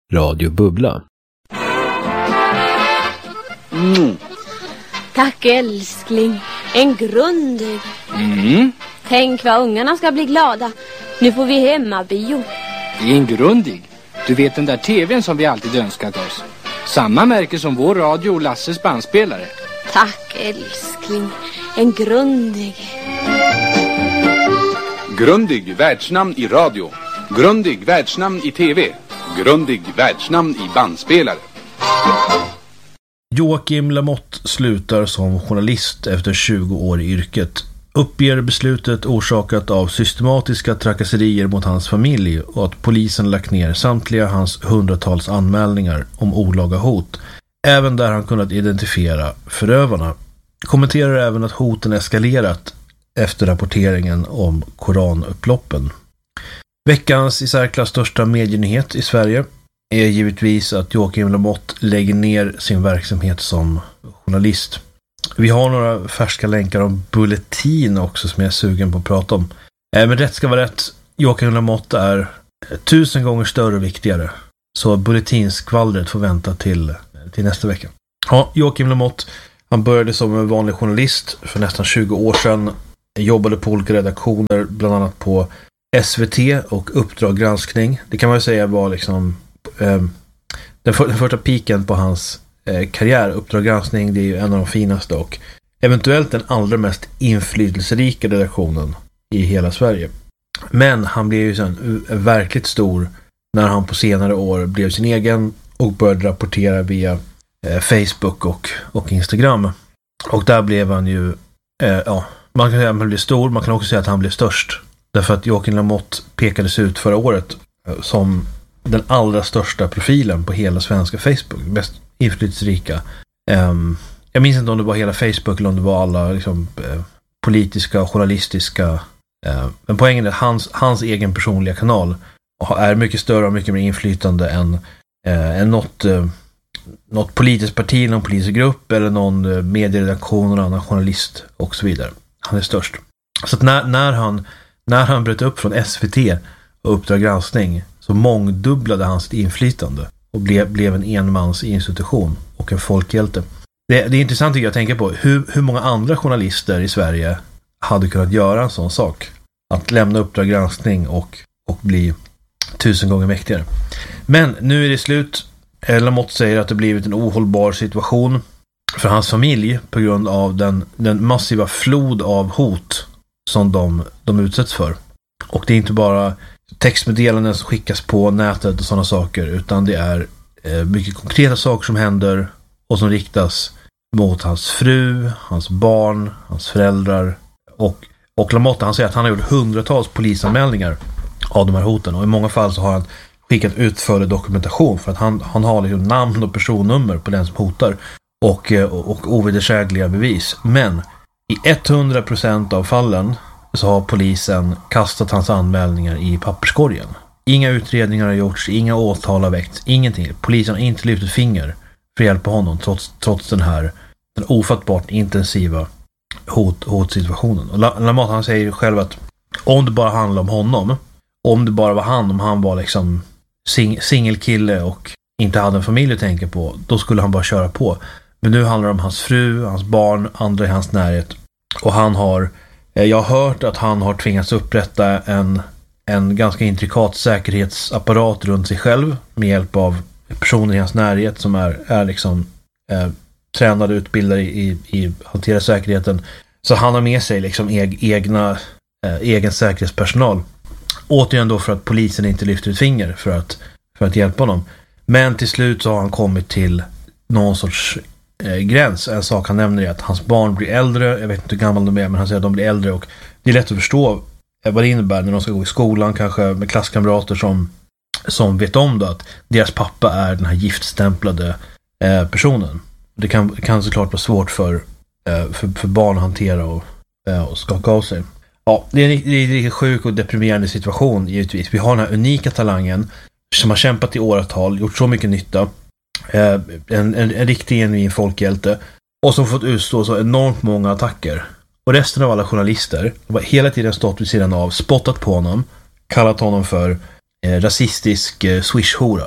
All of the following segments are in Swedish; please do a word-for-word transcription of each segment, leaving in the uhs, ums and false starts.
Radio Bubbla. Mm. Tack älskling, en grundig. Mm. Tänk vad ungarna ska bli glada. Nu får vi hemmabio. Det är en grundig. Du vet den där tvn som vi alltid önskat oss. Samma märke som vår radio och Lasses bandspelare. Tack älskling, en grundig. Grundig världsnamn i radio. Grundig världsnamn i tv. Grundig världsnamn i bandspelare. Joakim Lamotte slutar som journalist efter tjugo år i yrket. Uppger beslutet orsakat av systematiska trakasserier mot hans familj och att polisen lagt ner samtliga hans hundratals anmälningar om olaga hot, även där han kunnat identifiera förövarna. Kommenterar även att hoten eskalerat efter rapporteringen om koranupploppen. Veckans i särklass största medienyhet i Sverige är givetvis att Joakim Lamotte lägger ner sin verksamhet som journalist. Vi har några färska länkar om Bulletin också som jag är sugen på att prata om. Men rätt ska vara rätt. Joakim Lamotte är tusen gånger större och viktigare. Så Bulletinskvallret får vänta till, till nästa vecka. Ja, Joakim Lamotte, han började som en vanlig journalist för nästan tjugo år sedan. Jobbade på olika redaktioner, bland annat på S V T och Uppdrag granskning. Det kan man ju säga var liksom eh, den, för, den första piken på hans eh, karriär. Uppdrag granskning, det är ju en av de finaste och eventuellt den allra mest inflytelserika redaktionen i hela Sverige. Men han blev ju sen verkligt stor när han på senare år blev sin egen och började rapportera via eh, Facebook och, och Instagram. Och där blev han ju eh, ja, man kan säga att han blev stor, man kan också säga att han blev störst. Därför att Joakim Lamotte pekades ut förra året som den allra största profilen på hela svenska Facebook. Mest inflytelserika. Um, jag minns inte om det var hela Facebook eller om det var alla liksom, eh, politiska och journalistiska. Eh, men poängen är att hans, hans egen personliga kanal är mycket större och mycket mer inflytande än, eh, än något, eh, något politiskt parti, någon politisk grupp eller någon eh, medieredaktion, någon annan journalist och så vidare. Han är störst. Så att när, när han När han bröt upp från S V T och Uppdrag granskning så mångdubblade han sitt inflytande och blev, blev en enmansinstitution och en folkhjälte. Det, det är intressant tycker jag att tänka på hur, hur många andra journalister i Sverige hade kunnat göra en sån sak. Att lämna Uppdrag granskning och, och bli tusen gånger mäktigare. Men nu är det slut. Lamotte säger att det blivit en ohållbar situation för hans familj på grund av den, den massiva flod av hot som de, de utsätts för. Och det är inte bara textmeddelanden som skickas på nätet och sådana saker, utan det är eh, mycket konkreta saker som händer och som riktas mot hans fru, hans barn, hans föräldrar och, och Lamotte, han säger att han har gjort hundratals polisanmälningar av de här hoten och i många fall så har han skickat utförlig dokumentation för att han, han har liksom namn och personnummer på den som hotar och, och, och ovedersägliga bevis. Men i hundra procent av fallen så har polisen kastat hans anmälningar i papperskorgen. Inga utredningar har gjorts, inga åtal har väckts, ingenting. Polisen har inte lyft ett finger för att hjälpa honom trots, trots den här den ofattbart intensiva hot, hotsituationen. Och Lamotte han säger själv att om det bara handlar om honom, om det bara var han, om han var liksom sing, singelkille och inte hade en familj att tänka på, då skulle han bara köra på. Men nu handlar det om hans fru, hans barn, andra i hans närhet. Och han har, jag har hört att han har tvingats upprätta en, en ganska intrikat säkerhetsapparat runt sig själv med hjälp av personer i hans närhet som är, är liksom eh, tränade, utbildade i, i att hantera säkerheten. Så han har med sig liksom eg, egna, eh, egen säkerhetspersonal. Återigen då för att polisen inte lyfter ett finger för att, för att hjälpa honom. Men till slut så har han kommit till någon sorts eh, gräns. En sak han nämner är att hans barn blir äldre. Jag vet inte hur gammal de är, men han säger att de blir äldre. Och det är lätt att förstå eh, vad det innebär när de ska gå i skolan, kanske med klasskamrater som, som vet om då att deras pappa är den här giftstämplade eh, personen. Det kan, kan såklart vara svårt för, eh, för, för barn att hantera och, eh, och skaka av sig. Ja, det är en riktigt sjuk och deprimerande situation givetvis. Vi har den här unika talangen som har kämpat i åratal, gjort så mycket nytta. Eh, en, en, en riktig genuin folkhjälte. Och som fått utstå så enormt många attacker. Och resten av alla journalister har hela tiden stått vid sidan av, spottat på honom, kallat honom för eh, rasistisk eh, swish-hora.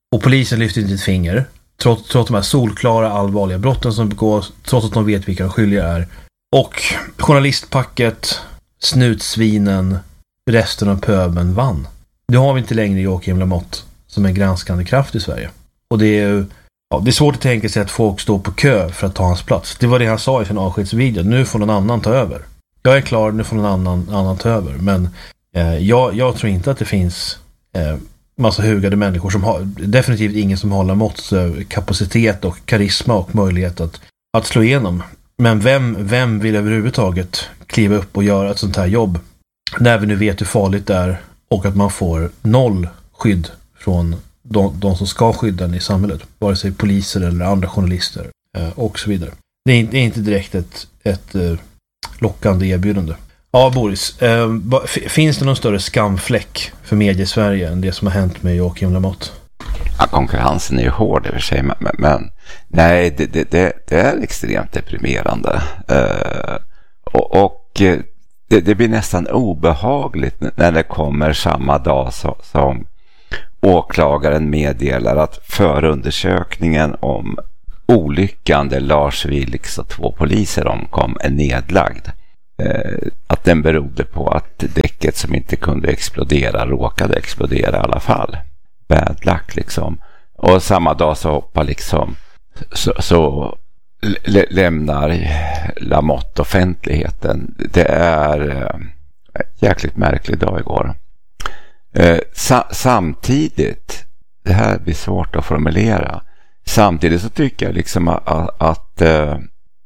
Och polisen lyfter inte ett finger. Trots, trots de här solklara allvarliga brotten som begås. Trots att de vet vilka de skyldiga är. Och journalistpacket, snutsvinen, resten av pöbeln vann. Nu har vi inte längre Joakim Lamotte som en granskande kraft i Sverige. Och det är, ja, det är svårt att tänka sig att folk står på kö för att ta hans plats. Det var det han sa i sin avskedsvideo. Nu får någon annan ta över. Jag är klar, nu får någon annan, annan ta över. Men eh, jag, jag tror inte att det finns eh, massa hugade människor som har, definitivt ingen som har Lamotts eh, kapacitet och karisma och möjlighet att, att slå igenom. Men vem, vem vill överhuvudtaget kliva upp och göra ett sånt här jobb när vi nu vet hur farligt det är och att man får noll skydd från de, de som ska skydda en i samhället, vare sig poliser eller andra journalister eh, och så vidare. Det är, det är inte direkt ett, ett eh, lockande erbjudande. Ja, Boris, eh, finns det någon större skamfläck för media i Sverige än det som har hänt med Joakim Lamotte? Ja, konkurrensen är ju hård i och för sig, men, men nej, det, det, det, det är extremt deprimerande. Uh, och och det, det blir nästan obehagligt när det kommer samma dag så, som åklagaren meddelar att förundersökningen om olyckan där Lars Vilks och två poliser omkom är nedlagd. Uh, att den berodde på att däcket som inte kunde explodera råkade explodera i alla fall. Bad luck liksom. Och samma dag så hoppar liksom så, så lä- lämnar Lamotte offentligheten. Det är eh, jäkligt märklig dag igår. Eh, sa- samtidigt, det här blir svårt att formulera. Samtidigt så tycker jag liksom att, att eh,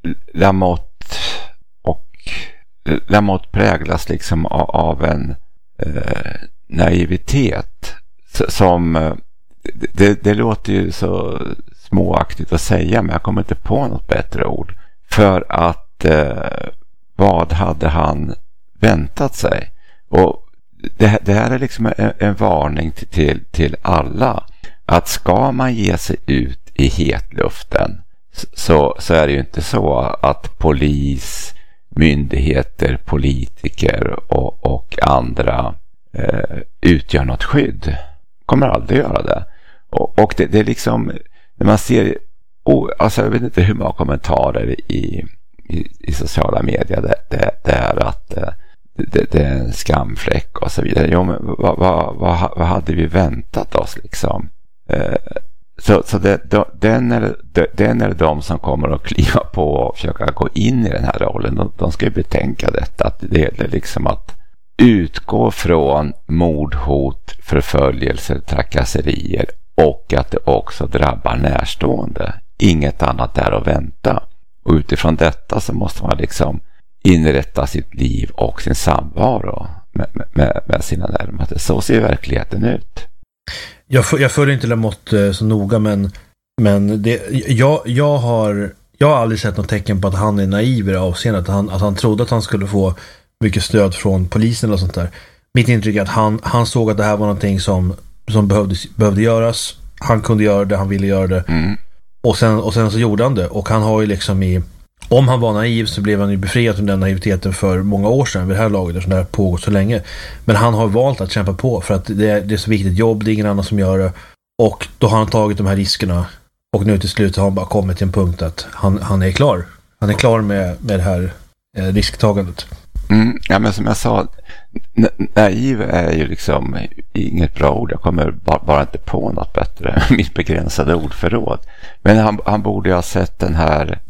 Lamotte och Lamotte präglas liksom av, av en eh, naivitet som det, det låter ju så småaktigt att säga, men jag kommer inte på något bättre ord. För att eh, vad hade han väntat sig? Och det, det här är liksom en, en varning till, till, till alla. Att ska man ge sig ut i hetluften så, så är det ju inte så att polis, myndigheter, politiker och, och andra eh, utgör något skydd. Kommer aldrig göra det. Och, och det, det är liksom, när man ser, oh, alltså jag vet inte hur många kommentarer i, i, i sociala medier det, det, det är att det, det är en skamfläck och så vidare. Jo, men vad, vad, vad, vad hade vi väntat oss liksom? Eh, så så det, den, är, den är de som kommer att kliva på och försöka gå in i den här rollen. De, de ska ju betänka detta, att det är liksom att utgå från mordhot, förföljelser, trakasserier och att det också drabbar närstående. Inget annat är att vänta. Och utifrån detta så måste man liksom inrätta sitt liv och sin samvaro med, med, med sina närmaste. Så ser verkligheten ut. Jag, jag följer inte Lamotte så noga, men, men det, jag, jag, har, jag har aldrig sett något tecken på att han är naiv i det avseendet. Att han, att han trodde att han skulle få mycket stöd från polisen och sånt där. Mitt intryck är att han, han såg att det här var någonting som, som behövde, behövde göras. Han kunde göra det, han ville göra det. Mm. Och, sen, och sen så gjorde han det. Och han har ju liksom i... Om han var naiv så blev han ju befriad från den naiviteten för många år sedan vid det här laget, eftersom det här pågått så länge. Men han har valt att kämpa på för att det är, det är så viktigt jobb, det är ingen annan som gör det. Och då har han tagit de här riskerna. Och nu till slut har han bara kommit till en punkt att han, han är klar. Han är klar med, med det här eh, risktagandet. Mm, ja, men som jag sa, naiv är ju liksom inget bra ord. Jag kommer bara, bara inte på något bättre. Mitt begränsade ordförråd. Men han, han borde ju ha sett den här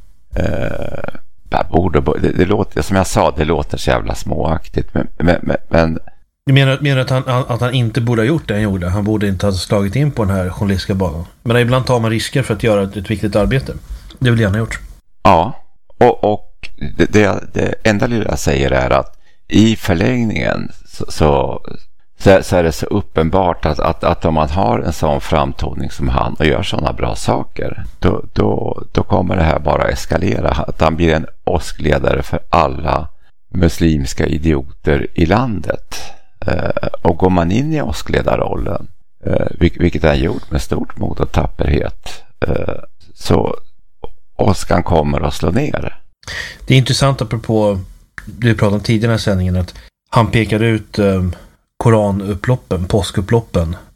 eh, borde, det, det låter, som jag sa, det låter så jävla småaktigt. Men, men, men du menar, menar att, han, att han inte borde ha gjort det han gjorde? Han borde inte ha slagit in på den här journalistiska banan. Men ibland tar man risker för att göra ett, ett viktigt arbete. Det vill jag gärna gjort. Ja, och, och det, det, det enda lilla jag säger är att i förlängningen så, så, så är det så uppenbart att, att, att om man har en sån framtoning som han och gör sådana bra saker, då, då, då kommer det här bara eskalera. Att han blir en åskledare för alla muslimska idioter i landet. Eh, och går man in i åskledarrollen, eh, vilket han gjort med stort mod och tapperhet, eh, så åskan kommer att slå ner. Det är intressant apropå du pratade om tidigare i sändningen att han pekar ut eh, koranupploppen, påskupploppen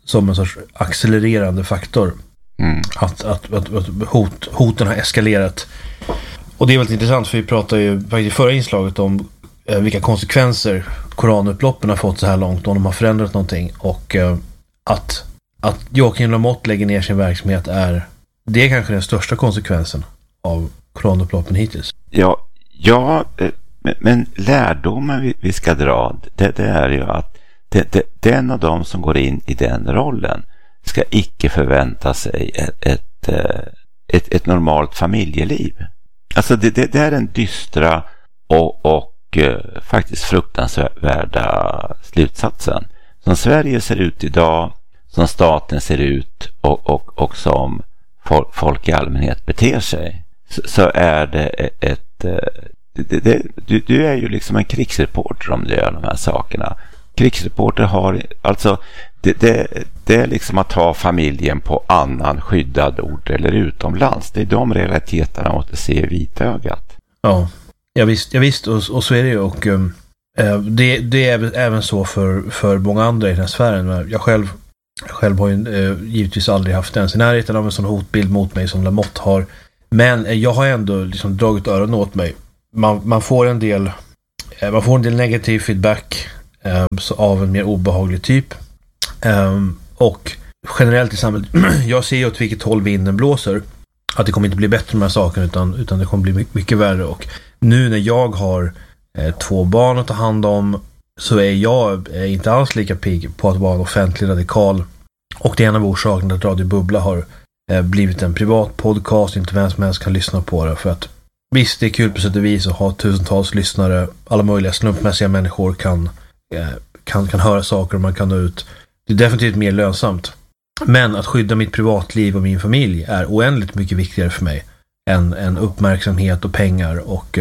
som en sorts accelererande faktor. Mm. Att, att, att, att hot, hoten har eskalerat. Och det är väldigt intressant, för vi pratade ju faktiskt i förra inslaget om eh, vilka konsekvenser koranupploppen har fått så här långt, om de har förändrat någonting. Och eh, att, att Joakim Lamotte lägger ner sin verksamhet är, det är kanske den största konsekvensen av koranupploppen hittills. Ja, ja men, men lärdomen vi, vi ska dra, det, det är ju att det, det, den av dem som går in i den rollen ska icke förvänta sig ett, ett, ett, ett normalt familjeliv. Alltså det, det, det är den dystra och, och eh, faktiskt fruktansvärda slutsatsen. Som Sverige ser ut idag, som staten ser ut och, och, och som folk, folk i allmänhet beter sig, så, så är det ett... Det, det, du, du är ju liksom en krigsreporter om du gör de här sakerna. Krigsreporter har alltså det, det, det är liksom att ha familjen på annan skyddad ort eller utomlands. Det är de realiteterna man måste se i vitögat. Ja, jag visst, jag visst och, och så är det ju. Och um, det, det är även så för, för många andra i den här sfären. Jag själv, själv har ju uh, givetvis aldrig haft ens i närheten av en sån hotbild mot mig som Lamotte har. Men jag har ändå liksom dragit öronen åt mig. Man, man får en del man får en del negativ feedback um, så av en mer obehaglig typ. Um, och generellt i samhället, jag ser ju åt vilket håll vinden blåser, att det kommer inte bli bättre med de här sakerna, utan, utan det kommer bli mycket, mycket värre. Och nu när jag har eh, två barn att ta hand om, så är jag eh, inte alls lika pigg på att vara en offentlig radikal. Och det är en av orsakerna att Radio Bubbla har eh, blivit en privat podcast, inte vem som helst kan lyssna på det. För att visst, det är kul på sätt och vis att ha tusentals lyssnare, alla möjliga slumpmässiga människor kan, eh, kan, kan höra saker och man kan nå ut. Det är definitivt mer lönsamt. Men att skydda mitt privatliv och min familj är oändligt mycket viktigare för mig än, än uppmärksamhet och pengar. Och,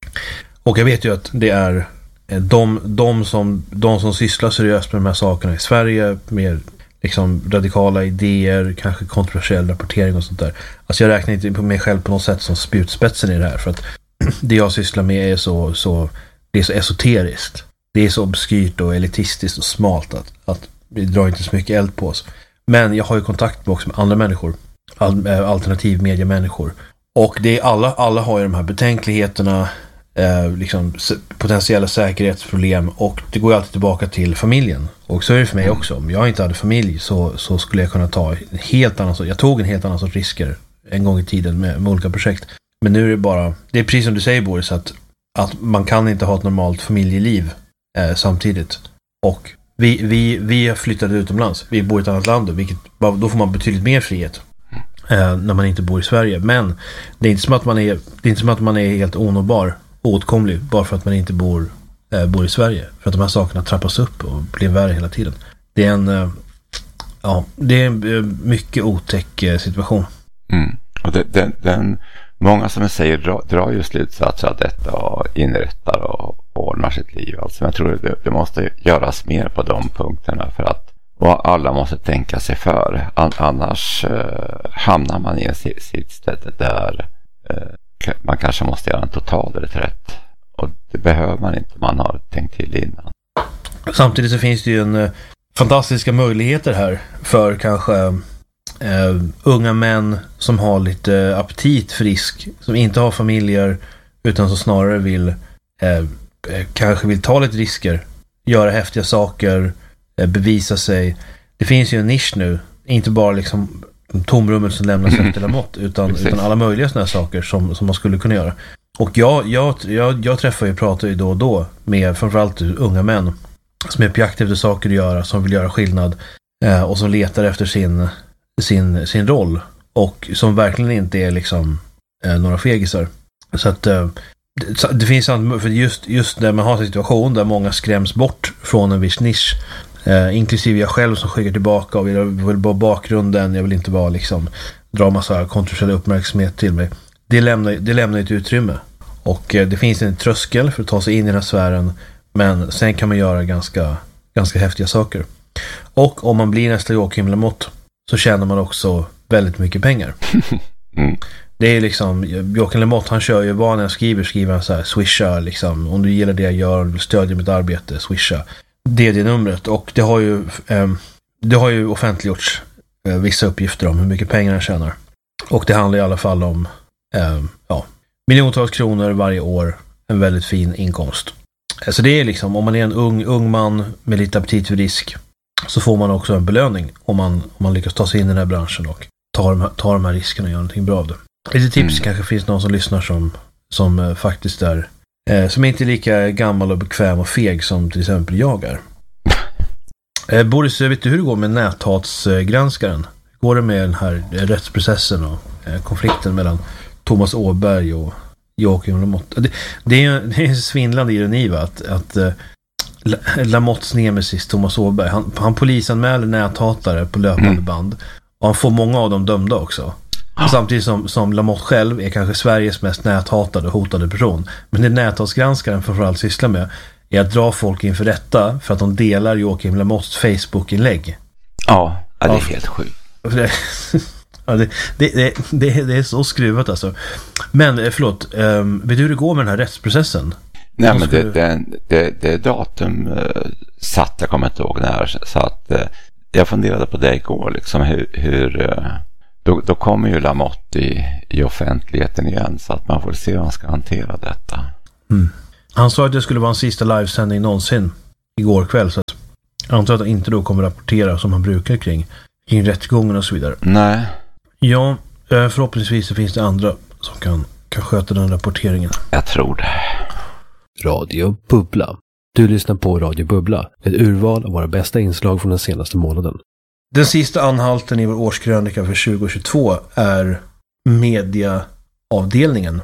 och jag vet ju att det är de, de, som, de som sysslar seriöst med de här sakerna i Sverige, med liksom radikala idéer, kanske kontroversiell rapportering och sånt där. Alltså jag räknar inte på mig själv på något sätt som spjutspetsen i det här, för att det jag sysslar med är så, så, det är så esoteriskt. Det är så obskyrt och elitistiskt och smalt att, att vi drar inte så mycket eld på oss. Men jag har ju kontakt med också med andra människor, all, alternativ media-människor. Och det är alla, alla har ju de här betänkligheterna, eh, liksom potentiella säkerhetsproblem, och det går ju alltid tillbaka till familjen. Och så är det för mig också. Om jag inte hade familj så, så skulle jag kunna ta en helt annan, jag tog en helt annan sorts risker en gång i tiden med, med olika projekt. Men nu är det bara, det är precis som du säger, Boris, att, att man kan inte ha ett normalt familjeliv eh, samtidigt. Och Vi, vi, vi flyttade utomlands. Vi bor i ett annat land, vilket, då får man betydligt mer frihet eh, när man inte bor i Sverige. Men det är inte som att man är, det är inte som att man är helt onåbar, åtkomlig, bara för att man inte bor, eh, bor i Sverige. För att de här sakerna trappas upp och blir värre hela tiden. Det är en, eh, ja, det är en mycket otäck eh, situation. Mm. Och det, den, den, många som jag säger drar, drar ju slutsatser av detta och inrättar och ordnar sitt liv. Alltså jag tror det, det måste göras mer på de punkterna, för att och alla måste tänka sig för. An, annars eh, hamnar man i en sittställe där eh, man kanske måste göra en total reträtt. Och det behöver man inte, man har tänkt till innan. Samtidigt så finns det ju en eh, fantastiska möjligheter här för kanske Uh, unga män som har lite aptit för risk, som inte har familjer utan som snarare vill uh, uh, kanske vill ta lite risker, göra häftiga saker, uh, bevisa sig. Det finns ju en nisch nu, inte bara liksom tomrummet som lämnas efter Lamotte, utan, utan alla möjliga sådana saker som, som man skulle kunna göra. Och jag, jag, jag, jag träffar ju, pratar ju då och då med framförallt unga män som är på jakt efter saker att göra, som vill göra skillnad uh, och som letar efter sin sin, sin roll, och som verkligen inte är liksom eh, några fegisar. Så att eh, det, det finns för just, just när man har en situation där många skräms bort från en viss nisch, eh, inklusive jag själv som skickar tillbaka och vill, vill bara bakgrunden, jag vill inte bara liksom dra massa kontroversiell uppmärksamhet till mig. Det lämnar, det lämnar ett utrymme, och eh, det finns en tröskel för att ta sig in i den här sfären, men sen kan man göra ganska, ganska häftiga saker. Och om man blir nästa Joakim Lamotte så tjänar man också väldigt mycket pengar. Mm. Det är liksom, Joakim Lamotte, han kör ju vad när han skriver, skriver han så här, swisha liksom, om du gillar det jag gör, om du vill stödja mitt arbete, swisha. Det är det numret, och det har ju eh, det har ju offentliggjorts eh, vissa uppgifter om hur mycket pengar han tjänar. Och det handlar i alla fall om eh, ja, miljontals kronor varje år. En väldigt fin inkomst. Eh, så det är liksom, om man är en ung, ung man med lite aptit för risk, så får man också en belöning om man, om man lyckas ta sig in i den här branschen och ta de här, ta de här riskerna och göra någonting bra av det. Lite tips, mm. kanske finns någon som lyssnar som, som eh, faktiskt är eh, som inte är lika gammal och bekväm och feg som till exempel jag är. Eh, Boris, vet du hur det går med näthatsgranskaren? Går det med den här rättsprocessen och eh, konflikten mellan Thomas Åberg och Joakim Lamotte? Det, det är det är en svindlande ironi, va? Att, att eh, Lamottes nemesis Thomas Åberg, han, han polisanmäler näthatare på löpande mm. band, och han får många av dem dömda också. Samtidigt som, som Lamotte själv är kanske Sveriges mest näthatade och hotade person. Men det näthatsgranskaren framförallt sysslar med är att dra folk inför rätta för att de delar Joakim Lamottes Facebook-inlägg. Ja, ja det är helt sjukt. Ja, det, det, det, det, det är så skruvat alltså. Men förlåt, um, vet du hur det går med den här rättsprocessen? Nej, men det, det, det, det är datum uh, satt, jag kommer inte ihåg när. Så att uh, jag funderade på det igår, liksom hur... hur uh, Då, då kommer ju Lamotte i, i offentligheten igen, så att man får se hur man ska hantera detta. Mm. Han sa att det skulle vara en sista livesändning någonsin igår kväll, så att jag antar att han inte då kommer rapportera som han brukar kring, kring rättegången och så vidare. Nej. Ja, förhoppningsvis så finns det andra som kan, kan sköta den rapporteringen. Jag tror det. Radio Bubbla. Du lyssnar på Radio Bubbla, ett urval av våra bästa inslag från den senaste månaden. Den sista anhalten i vår årskrönika för tjugohundratjugotvå är mediaavdelningen.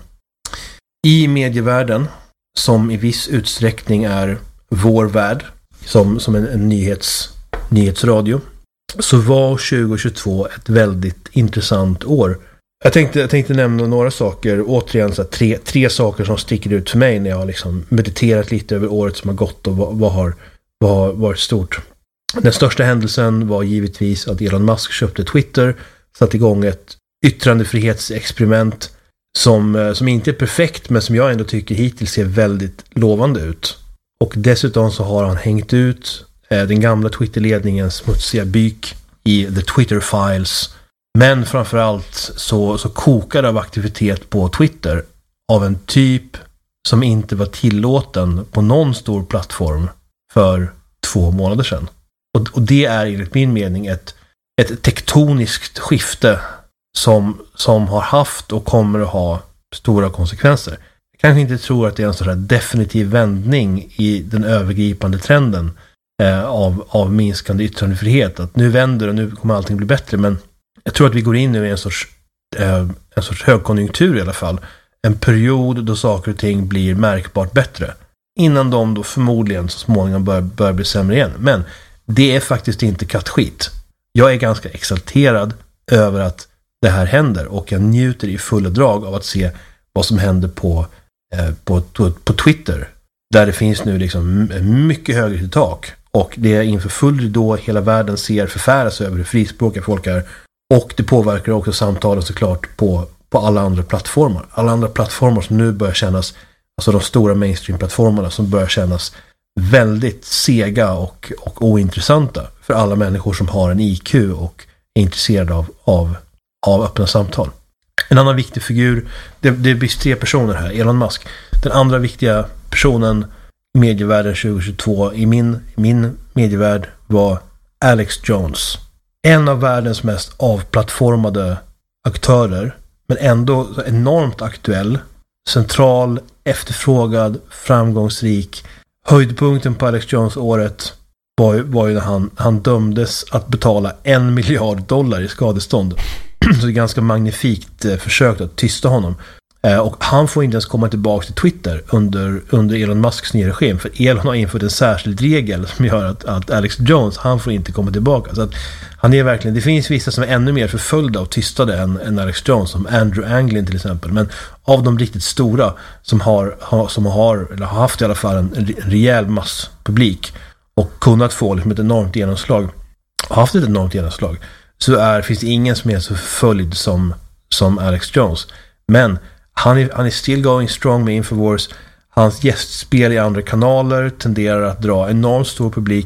I medievärlden, som i viss utsträckning är vår värld, som, som en, en nyhets, nyhetsradio, så var tjugohundratjugotvå ett väldigt intressant år. Jag tänkte, jag tänkte nämna några saker, återigen så här, tre, tre saker som sticker ut för mig när jag har liksom mediterat lite över året som har gått och vad, vad, har, vad har varit stort. Den största händelsen var givetvis att Elon Musk köpte Twitter, satte igång ett yttrandefrihetsexperiment som, som inte är perfekt, men som jag ändå tycker hittills ser väldigt lovande ut. Och dessutom så har han hängt ut eh, den gamla Twitter-ledningens smutsiga byk i The Twitter Files. Men framförallt så, så kokar det av aktivitet på Twitter av en typ som inte var tillåten på någon stor plattform för två månader sedan. Och, och det är enligt min mening ett, ett tektoniskt skifte som, som har haft och kommer att ha stora konsekvenser. Jag kanske inte tror att det är en sån här definitiv vändning i den övergripande trenden eh, av, av minskande yttrandefrihet. Att nu vänder och nu kommer allting bli bättre. Men jag tror att vi går in nu i en sorts, eh, en sorts högkonjunktur i alla fall. En period då saker och ting blir märkbart bättre. Innan de då förmodligen så småningom bör, bör bli sämre igen. Men det är faktiskt inte kattskit. Jag är ganska exalterad över att det här händer, och jag njuter i fulla drag av att se vad som händer på, eh, på, på, på Twitter, där det finns nu liksom mycket högre till tak, och det är inför full ridå hela världen ser förfäras över hur frispråkiga folk är, och det påverkar också samtalen såklart på, på alla andra plattformar. Alla andra plattformar som nu börjar kännas, alltså de stora mainstream-plattformarna som börjar kännas väldigt sega och, och ointressanta för alla människor som har en I Q och är intresserade av, av, av öppna samtal. En annan viktig figur, det, det blir tre personer här, Elon Musk. Den andra viktiga personen i medievärlden tjugohundratjugotvå i min, min medievärld var Alex Jones. En av världens mest avplattformade aktörer, men ändå enormt aktuell, central, efterfrågad, framgångsrik. Höjdpunkten på Alex Jones-året var, var ju när han, han dömdes att betala en miljard dollar i skadestånd. Så det är ganska magnifikt eh, försök att tysta honom. Eh, och han får inte ens komma tillbaka till Twitter under, under Elon Musks nya regim. För Elon har infört en särskild regel som gör att, att Alex Jones, han får inte komma tillbaka. Så att han är verkligen, det finns vissa som är ännu mer förföljda och tystade än, än Alex Jones, som Andrew Anglin till exempel. Men av de riktigt stora som har, har, som har, eller har haft i alla fall en, en rejäl masspublik och kunnat få liksom ett enormt genomslag, har haft ett enormt genomslag, så är, finns det ingen som är så förföljd som, som Alex Jones. Men han är, han är still going strong med Infowars. Hans gästspel i andra kanaler tenderar att dra enormt stor publik.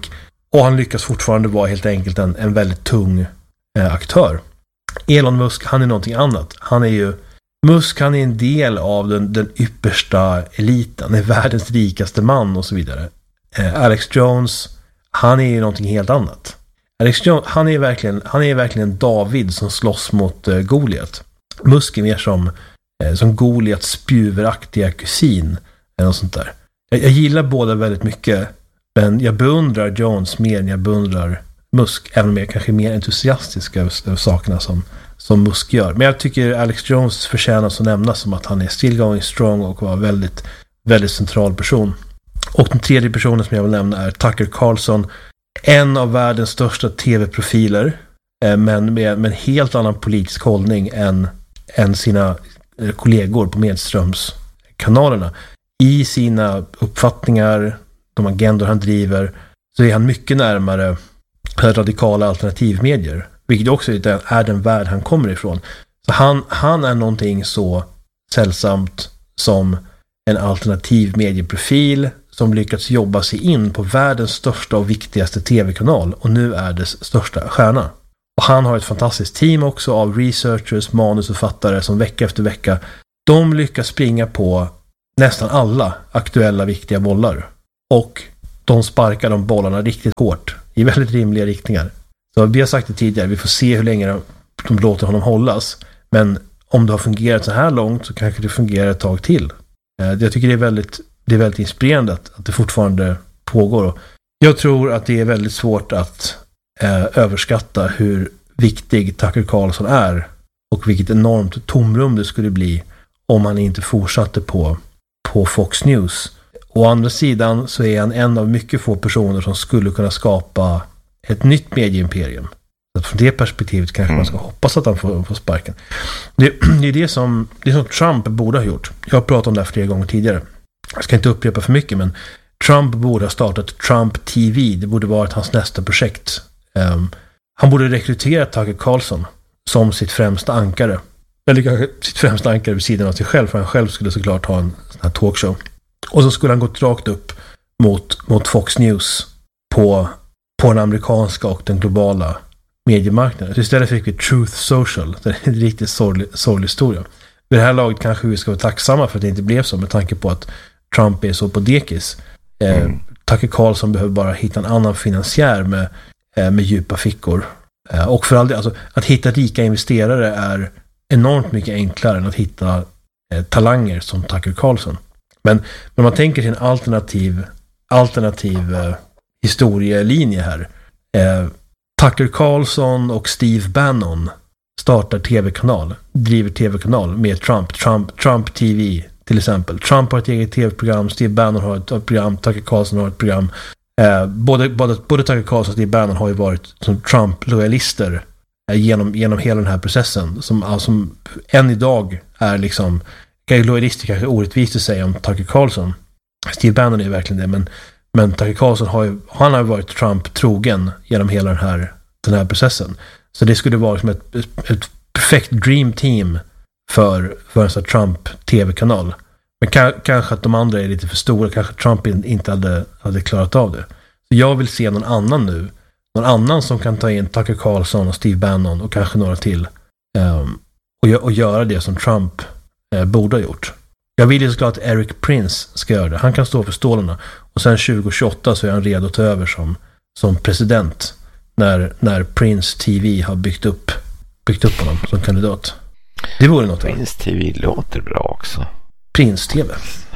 och han lyckas fortfarande vara helt enkelt en, en väldigt tung eh, aktör. Elon Musk, han är någonting annat. Han är ju Musk, han är en del av den, den yppersta eliten. Han är världens rikaste man och så vidare. Eh, Alex Jones, han är ju någonting helt annat. Alex Jones, han är verkligen, han är verkligen David som slåss mot eh, Goliat. Musk är mer som, eh, som Goliats spjuveraktiga kusin eller något sånt där. Jag, jag gillar båda väldigt mycket, men jag beundrar Jones mer än jag beundrar Musk, även om jag kanske är mer entusiastisk över, över sakerna som, som Musk gör. Men jag tycker Alex Jones förtjänar att nämnas som att han är still going strong och var väldigt, väldigt central person. Och den tredje personen som jag vill nämna är Tucker Carlson, en av världens största tv-profiler, men med, med en helt annan politisk hållning än, än sina kollegor på medströmskanalerna. I sina uppfattningar, de agendor han driver, så är han mycket närmare radikala alternativmedier, vilket också är den värld han kommer ifrån. Så han, han är någonting så sällsamt som en alternativ medieprofil som lyckats jobba sig in på världens största och viktigaste tv-kanal och nu är dess största stjärna. Och han har ett fantastiskt team också av researchers, manusförfattare som vecka efter vecka, de lyckas springa på nästan alla aktuella viktiga bollar och de sparkar de bollarna riktigt hårt i väldigt rimliga riktningar. Så vi har sagt det tidigare, vi får se hur länge de, de låter honom hållas, men om det har fungerat så här långt så kanske det fungerar ett tag till. Jag tycker det är väldigt, det är väldigt inspirerande att, att det fortfarande pågår. Jag tror att det är väldigt svårt att eh, överskatta hur viktig Tucker Carlson är och vilket enormt tomrum det skulle bli om han inte fortsatte på, på Fox News. Å andra sidan så är han en av mycket få personer som skulle kunna skapa ett nytt medieimperium. Så från det perspektivet kanske man ska hoppas att han får, får sparken. Det, det är det som, det som Trump borde ha gjort. Jag har pratat om det här flera gånger tidigare. Jag ska inte upprepa för mycket, men Trump borde ha startat Trump T V. Det borde varit hans nästa projekt. Um, han borde rekrytera Tucker Carlson som sitt främsta ankare. Eller kanske sitt främsta ankare vid sidan av sig själv, för han själv skulle såklart ha en sån här talkshow. Och så skulle han gått rakt upp mot, mot Fox News på, på den amerikanska och den globala mediemarknaden. Så istället fick vi Truth Social. Det är en riktigt sorglig, sorglig historia. Vid det här laget kanske vi ska vara tacksamma för att det inte blev så, med tanke på att Trump är så på dekis. Eh, mm. Tucker Carlson behöver bara hitta en annan finansiär med, eh, med djupa fickor. Eh, och för all det, alltså, att hitta rika investerare är enormt mycket enklare än att hitta eh, talanger som Tucker Carlson. Men när man tänker sig en alternativ, alternativ eh, historielinje här. Eh, Tucker Carlson och Steve Bannon startar tv-kanal, driver tv-kanal med Trump. Trump, Trump T V till exempel. Trump har ett eget tv-program, Steve Bannon har ett, ett program, Tucker Carlson har ett program. Eh, både, både, både Tucker Carlson och Steve Bannon har ju varit som Trump-lojalister eh, genom, genom hela den här processen. Som, alltså, som än idag är liksom, lojalister kanske orättvist att säga om Tucker Carlson. Steve Bannon är verkligen det, men, men Tucker Carlson har ju, han har varit Trump trogen genom hela den här, den här processen. Så det skulle vara som ett, ett, ett perfekt dream team för, för en sån Trump-tv-kanal. Men ka, kanske att de andra är lite för stora. Kanske Trump inte hade, hade klarat av det. Så jag vill se någon annan nu. Någon annan som kan ta in Tucker Carlson och Steve Bannon och kanske några till. Um, och, och göra det som Trump uh, borde ha gjort. Jag vill ju såklart att Eric Prince ska göra det. Han kan stå för stålarna. Och sen tjugo tjugoåtta så är han redo att ta över som, som president. När, när Prince T V har byggt upp, byggt upp honom som kandidat. Det vore något. Prince T V låter bra också. Prince T V.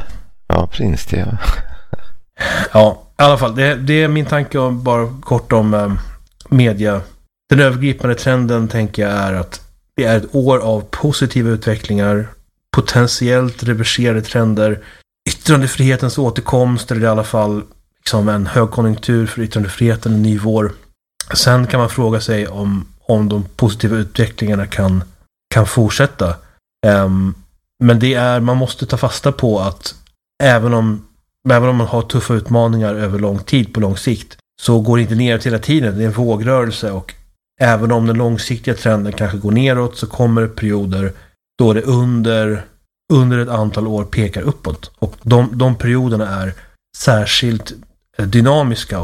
Ja, Prince T V. Ja, i alla fall. Det, det är min tanke om, bara kort om eh, media. Den övergripande trenden tänker jag är att det är ett år av positiva utvecklingar. Potentiellt reverserade trender. Yttrandefrihetens återkomst, eller i alla fall liksom en högkonjunktur för yttrandefriheten, en ny vår. Sen kan man fråga sig om, om de positiva utvecklingarna kan, kan fortsätta. Um, men det är, man måste ta fasta på att även om, även om man har tuffa utmaningar över lång tid på lång sikt, så går det inte ner hela tiden. Det är en vågrörelse, och även om den långsiktiga trenden kanske går neråt, så kommer det perioder då det under, under ett antal år pekar uppåt. Och de, de perioderna är särskilt dynamiska och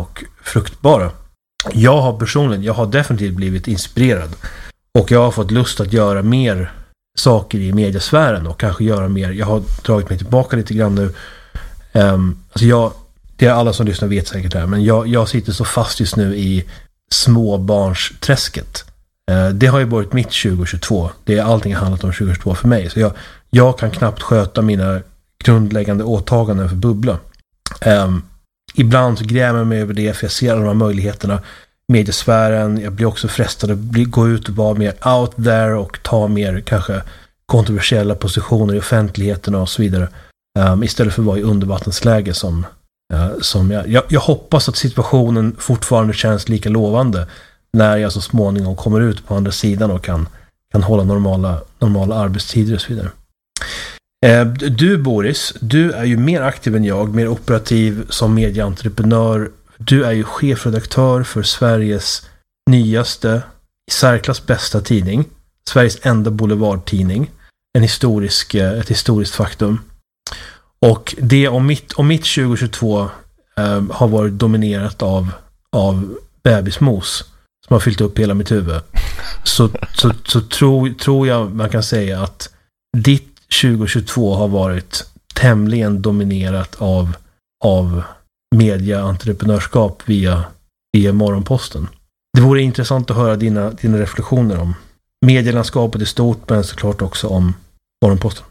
fruktbara. Jag har personligen, jag har definitivt blivit inspirerad. Och jag har fått lust att göra mer saker i mediasfären och kanske göra mer. Jag har dragit mig tillbaka lite grann nu. Um, alltså jag, det är alla som lyssnar vet säkert det här, men jag, jag sitter så fast just nu i småbarnsträsket. Uh, det har ju varit mitt tjugohundratjugotvå. Det är allting har handlat om tjugohundratjugotvå för mig. Så jag, jag kan knappt sköta mina grundläggande åtaganden för Bubbla. Um, ibland så grämer jag mig över det, för jag ser alla de här möjligheterna. Mediesfären, jag blir också frestad att bli, gå ut och vara mer out there och ta mer kanske kontroversiella positioner i offentligheten och så vidare. Um, istället för att vara i undervattensläge som, uh, som jag, jag, jag hoppas att situationen fortfarande känns lika lovande när jag så småningom kommer ut på andra sidan och kan, kan hålla normala, normala arbetstider och så vidare. Uh, du Boris, du är ju mer aktiv än jag, mer operativ som medieentreprenör. Du är ju chefredaktör för Sveriges nyaste, i särklass bästa tidning. Sveriges enda boulevardtidning. En historisk, ett historiskt faktum. Och det om mitt, om mitt tjugohundratjugotvå eh, har varit dominerat av, av bebismos som har fyllt upp hela mitt huvud. Så, så, så tror, tror jag man kan säga att ditt tjugohundratjugotvå har varit tämligen dominerat av, av media-entreprenörskap via, via Morgonposten. Det vore intressant att höra dina, dina reflektioner om medielandskapet i stort, men såklart också om Morgonposten.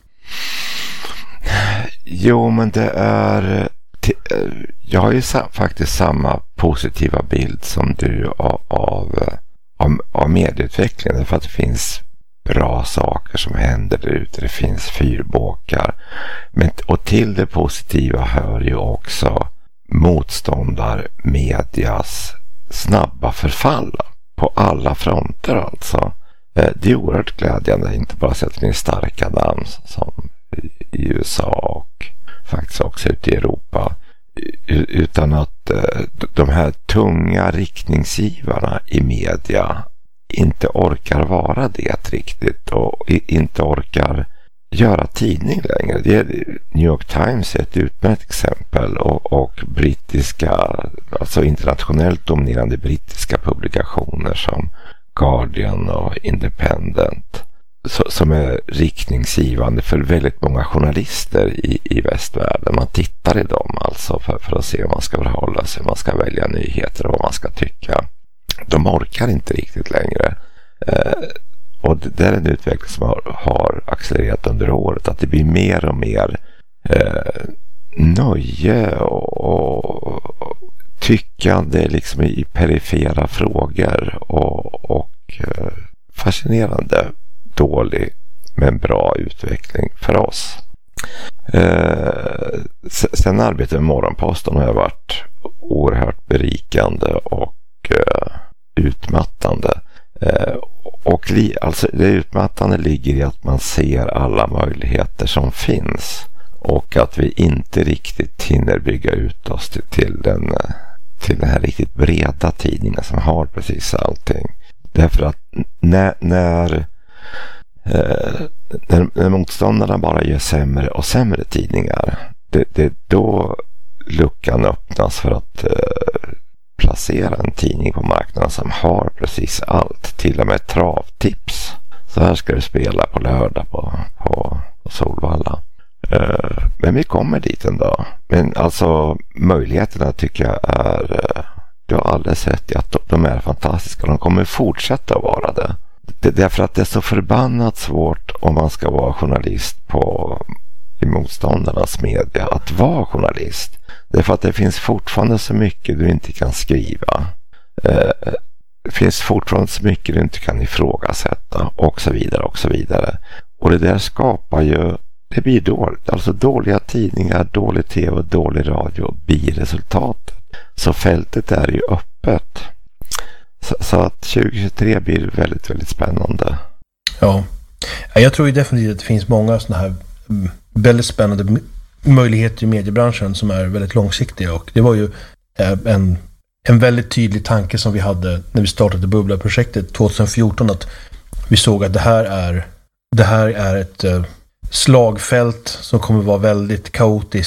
Jo, men det är... Jag har ju faktiskt samma positiva bild som du av, av, av, av medieutvecklingen, för att det finns bra saker som händer där ute. Det finns fyrbåkar. Men, och till det positiva hör ju också motståndarmedias snabba förfall på alla fronter alltså. Det är oerhört glädjande, inte bara så att det finns starka namn som i U S A och faktiskt också ute i Europa, utan att de här tunga riktningsgivarna i media inte orkar vara det riktigt och inte orkar göra tidning längre. Det är, New York Times är ett utmärkt exempel och, och brittiska, alltså internationellt dominerande brittiska publikationer som Guardian och Independent så, som är riktningsgivande för väldigt många journalister i, i västvärlden. Man tittar i dem alltså för, för att se hur man ska förhålla sig, man ska välja nyheter och vad man ska tycka. De orkar inte riktigt längre. Eh, och det, det är en utveckling som har, har accelererat under året, att det blir mer och mer eh, nöje och, och tyckande liksom i perifera frågor och, och eh, fascinerande dålig men bra utveckling för oss. Eh, sen arbetet med Morgonposten har varit oerhört berikande och eh, utmattande. Eh, och li, alltså det utmattande ligger i att man ser alla möjligheter som finns och att vi inte riktigt hinner bygga ut oss till, till, den, till den här riktigt breda tidningen som har precis allting. Därför att när, när Eh, när, när motståndarna bara gör sämre och sämre tidningar, det, det är då luckan öppnas för att eh, placera en tidning på marknaden som har precis allt, till och med travtips. Så här ska du spela på lördag på, på, på Solvalla. Eh, men vi kommer dit ändå. Men alltså möjligheterna tycker jag är, eh, du har alldeles rätt i att de, de är fantastiska. De kommer fortsätta att vara det. Det, därför att det är så förbannat svårt om man ska vara journalist på i motståndarnas media att vara journalist. Därför att det finns fortfarande så mycket du inte kan skriva. Eh, det finns fortfarande så mycket du inte kan ifrågasätta och så vidare och så vidare. Och det där skapar ju, det blir dåligt. Alltså dåliga tidningar, dålig tv och dålig radio blir resultatet. Så fältet är ju öppet. Så, så att tjugohundratjugotre blir väldigt, väldigt spännande. Ja, jag tror ju definitivt att det finns många sådana här väldigt spännande möjligheter i mediebranschen som är väldigt långsiktiga. Och det var ju en, en väldigt tydlig tanke som vi hade när vi startade Bubbla-projektet tjugohundrafjorton, att vi såg att det här är, det här är ett slagfält som kommer vara väldigt kaotiskt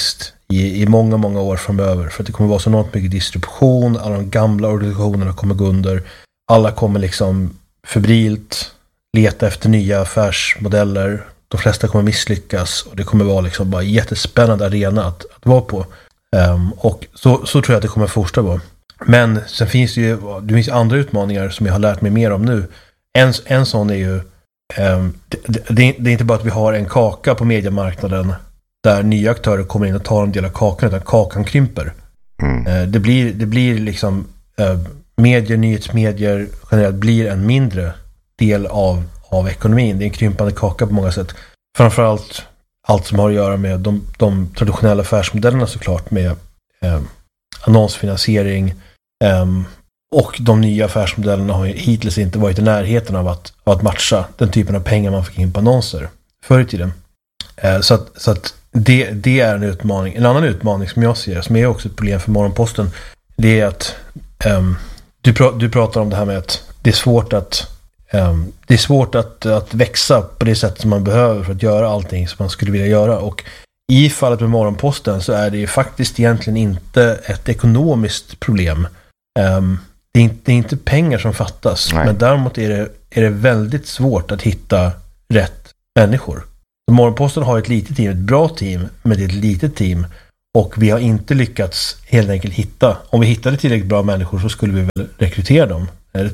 i, i många, många år framöver. För att det kommer vara så enormt mycket distribution, alla de gamla organisationerna kommer gå under, alla kommer liksom febrilt leta efter nya affärsmodeller, de flesta kommer misslyckas och det kommer vara liksom bara en jättespännande arena att, att vara på. Um, och så, så tror jag att det kommer fortsätta vara. Men sen finns det ju det finns andra utmaningar som jag har lärt mig mer om nu. En, en sån är ju um, det, det, det är inte bara att vi har en kaka på mediemarknaden där nya aktörer kommer in och tar en del av kakan, utan kakan krymper. Mm. Uh, det blir det blir liksom uh, medier, nyhetsmedier generellt blir en mindre del av, av ekonomin. Det är en krympande kaka på många sätt. Framförallt allt som har att göra med de, de traditionella affärsmodellerna såklart, med eh, annonsfinansiering eh, och de nya affärsmodellerna har ju hittills inte varit i närheten av att, av att matcha den typen av pengar man fick in på annonser förr i tiden. Eh, så att, så att det, det är en utmaning. En annan utmaning som jag ser, som är också ett problem för Morgonposten, det är att eh, du, pra, du pratar om det här med att det är svårt att Um, det är svårt att, att växa på det sätt som man behöver för att göra allting som man skulle vilja göra, och i fallet med Morgonposten så är det ju faktiskt egentligen inte ett ekonomiskt problem. Um, det, är inte, det är inte pengar som fattas. Nej. Men däremot är det, är det väldigt svårt att hitta rätt människor. Så Morgonposten har ett litet team, ett bra team, men det är ett litet team, och vi har inte lyckats helt enkelt hitta. Om vi hittade tillräckligt bra människor så skulle vi väl rekrytera dem.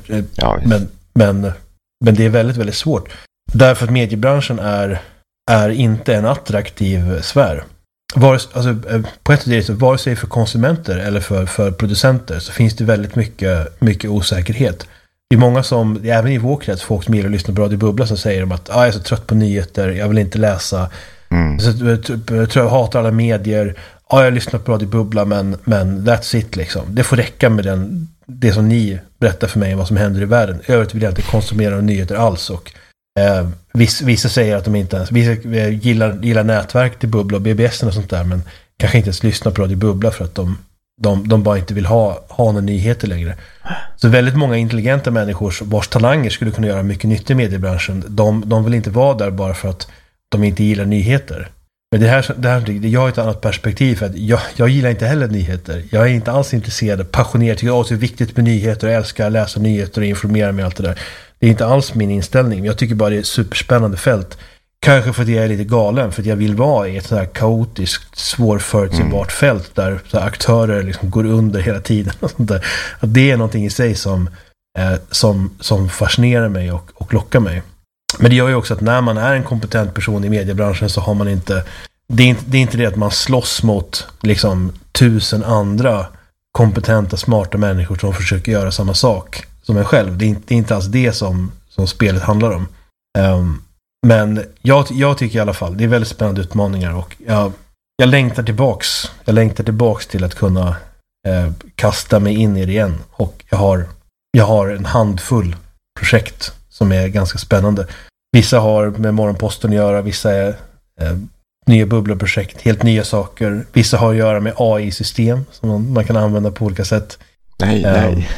Ja, men, men Men det är väldigt, väldigt svårt. Därför att mediebranschen är, är inte en attraktiv sfär. Vare, alltså, på ett sätt, vare sig för konsumenter eller för, för producenter, så finns det väldigt mycket, mycket osäkerhet. Det är många som, även i vår krets, folk som gillar att lyssna på Radio Bubbla, som säger att ah, jag är så trött på nyheter, jag vill inte läsa. Mm. Så, jag, jag hatar alla medier. Ja, ah, jag lyssnar på Radio Bubbla, men, men that's it liksom. Det får räcka med den, det som ni berättar för mig om vad som händer i världen. I övrigt vill jag inte konsumera nyheter alls. Och eh, vissa, vissa säger att de inte ens, vissa gillar, gillar nätverk till Bubbla och B B S och sånt där, men kanske inte ens lyssnar på Radio Bubbla för att de, de, de bara inte vill ha, ha några nyheter längre. Så väldigt många intelligenta människor vars talanger skulle kunna göra mycket nytta i mediebranschen, de, de vill inte vara där bara för att de inte gillar nyheter. Men det här, det här jag har ett annat perspektiv, för att jag, jag gillar inte heller nyheter. Jag är inte alls intresserad, passionerad, tycker att det är viktigt med nyheter och älskar att läsa nyheter och informera mig och allt det där. Det är inte alls min inställning. Jag tycker bara det är ett superspännande fält. Kanske för att jag är lite galen, för att jag vill vara i ett sådär kaotiskt, svårförutsägbart mm. fält där så aktörer liksom går under hela tiden. Och sånt där. Att det är någonting i sig som, eh, som, som fascinerar mig och, och lockar mig. Men det gör ju också att när man är en kompetent person i mediebranschen så har man inte det är inte det, är inte det att man slåss mot liksom tusen andra kompetenta, smarta människor som försöker göra samma sak som en själv. Det är inte, det är inte alls det som, som spelet handlar om. Um, men jag, jag tycker i alla fall det är väldigt spännande utmaningar, och jag, jag längtar tillbaks jag längtar tillbaks till att kunna eh, kasta mig in i det igen, och jag har, jag har en handfull projekt som är ganska spännande. Vissa har med Morgonposten att göra, vissa är eh, nya bubblaprojekt, helt nya saker. Vissa har att göra med A I-system som man kan använda på olika sätt. Nej, um, nej.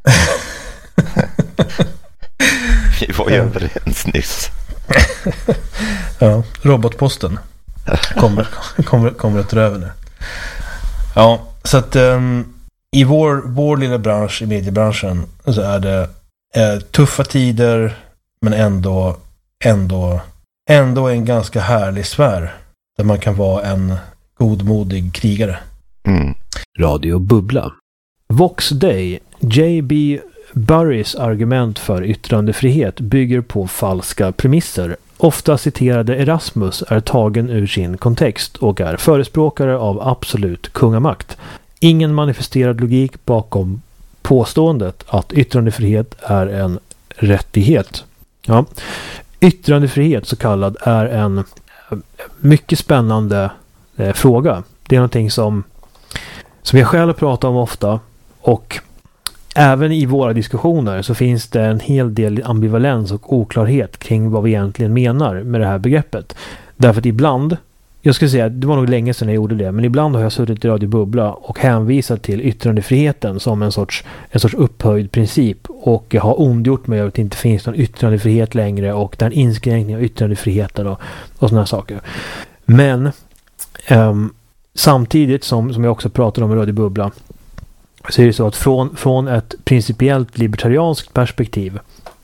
Vi var ju överens nyss. Ja, robotposten kommer, kommer, kommer att dra över nu. Ja, så att um, i vår, vår lilla bransch, i mediebranschen, så är det Eh, tuffa tider, men ändå ändå ändå en ganska härlig sfär där man kan vara en godmodig krigare. Mm. Radio Bubbla. Vox Day, J B Burrys argument för yttrandefrihet bygger på falska premisser. Ofta citerade Erasmus är tagen ur sin kontext och är förespråkare av absolut kungamakt. Ingen manifesterad logik bakom påståendet att yttrandefrihet är en rättighet. Ja. Yttrandefrihet så kallad är en mycket spännande eh, fråga. Det är någonting som som jag själv pratar om ofta, och även i våra diskussioner så finns det en hel del ambivalens och oklarhet kring vad vi egentligen menar med det här begreppet. Därför att ibland, jag ska säga, det var nog länge sedan jag gjorde det, men ibland har jag suttit i Radio Bubbla och hänvisat till yttrandefriheten som en sorts, en sorts upphöjd princip, och jag har ondgjort mig över att det inte finns någon yttrandefrihet längre och det är en inskränkning av yttrandefriheten och, och sådana saker. Men um, samtidigt som, som jag också pratade om i Radio Bubbla, så är det så att från, från ett principiellt libertarianskt perspektiv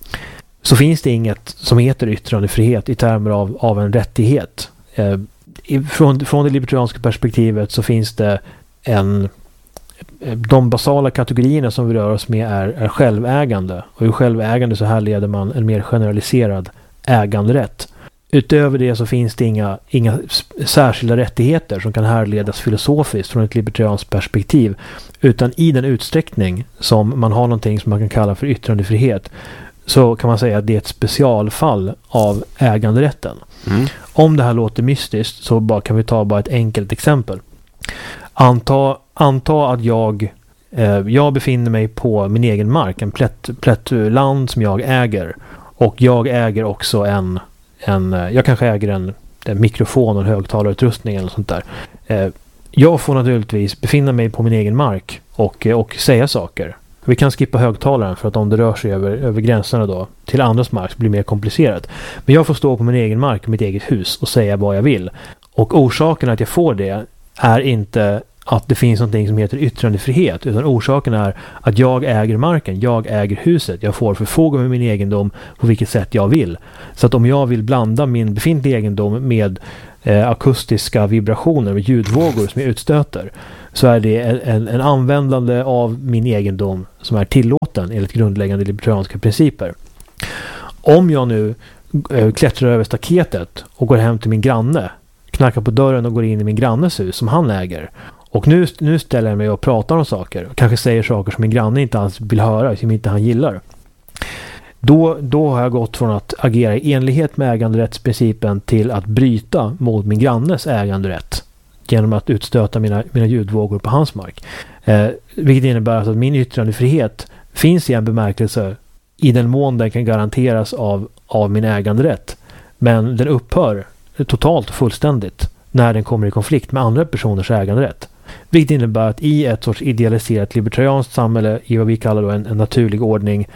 så finns det inget som heter yttrandefrihet i termer av, av en rättighet. Eh, från, från det libertarianska perspektivet så finns det en de basala kategorierna som vi rör oss med är, är självägande. Och i självägande så här leder man en mer generaliserad äganderätt. Utöver det så finns det inga, inga särskilda rättigheter som kan härledas filosofiskt från ett libertarianskt perspektiv. Utan i den utsträckning som man har någonting som man kan kalla för yttrandefrihet, så kan man säga att det är ett specialfall av äganderätten. Mm. Om det här låter mystiskt så bara, kan vi ta bara ett enkelt exempel. Anta, anta att jag, eh, jag befinner mig på min egen mark, en plätt, plätt land som jag äger. Och jag äger också en, en jag kanske äger en, en mikrofon och en högtalarutrustning eller sånt där. Eh, jag får naturligtvis befinna mig på min egen mark och, och säga saker. Vi kan skippa högtalaren för att om det rör sig över, över gränserna då till andras mark så blir det mer komplicerat. Men jag får stå på min egen mark, mitt eget hus och säga vad jag vill. Och orsaken att jag får det är inte att det finns någonting som heter yttrandefrihet, utan orsaken är att jag äger marken, jag äger huset, jag får förfoga med min egendom på vilket sätt jag vill. Så att om jag vill blanda min befintliga egendom med eh, akustiska vibrationer och ljudvågor som jag utstöter, så är det en, en användande av min egendom som är tillåten enligt grundläggande libertarianska principer. Om jag nu äh, klättrar över staketet och går hem till min granne, knackar på dörren och går in i min grannes hus som han äger, och nu, nu ställer jag mig och pratar om saker och kanske säger saker som min granne inte alls vill höra, som inte han gillar. Då, då har jag gått från att agera i enlighet med äganderättsprincipen till att bryta mot min grannes äganderätt genom att utstöta mina, mina ljudvågor på hans mark. Eh, vilket innebär att min yttrandefrihet finns i en bemärkelse i den mån den kan garanteras av, av min äganderätt. Men den upphör totalt och fullständigt när den kommer i konflikt med andra personers äganderätt. Vilket innebär att i ett sorts idealiserat libertarianskt samhälle, i vad vi kallar då en, en naturlig ordning,